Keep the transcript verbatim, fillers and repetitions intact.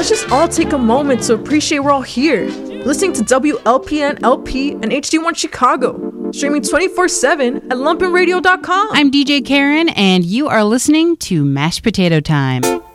let's just all take a moment to appreciate we're all here, listening to W L P N L P and H D one Chicago, streaming twenty-four seven at lumpin radio dot com. I'm D J Karen, and you are listening to Mashed Potato Time.